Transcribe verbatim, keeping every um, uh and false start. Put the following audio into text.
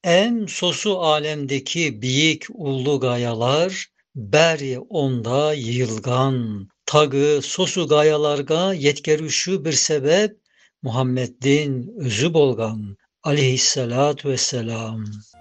En sosu alemdeki biyik ulu gayalar, beri onda yığılgan. Tağı sosu gayalarga yetgerüşü bir sebep, Muhammed'in özü bolgan. Aleyhissalatu vesselam.